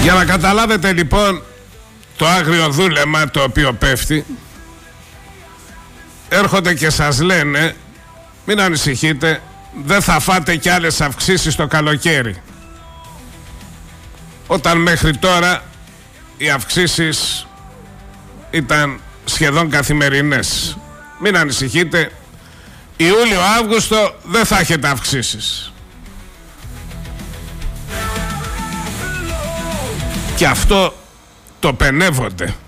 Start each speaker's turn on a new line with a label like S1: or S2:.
S1: Για να καταλάβετε λοιπόν το άγριο δούλεμα το οποίο πέφτει, έρχονται και σας λένε μην ανησυχείτε, δεν θα φάτε κι άλλες αυξήσεις το καλοκαίρι. Όταν μέχρι τώρα οι αυξήσεις ήταν σχεδόν καθημερινές. Μην ανησυχείτε, Ιούλιο-Αύγουστο δεν θα έχετε αυξήσεις. Και αυτό το πενεύονται.